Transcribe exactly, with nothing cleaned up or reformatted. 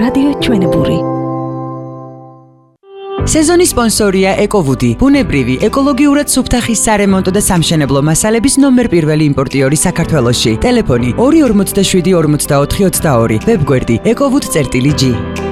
რადიო ჩვენებური. სეზონის სპონსორია ეკოვუდი, ბუნებრივი, ეკოლოგიურად სუფთა ხის სარემონტო და სამშენებლო მასალების ნომერ პირველი იმპორტიორი საქართველოში. ტელეფონი ორი ორმოცდაშვიდი ორმოცდაოთხი ოცდაორი, ვებგვერდი ეკოვუდ წერტილი ჯი.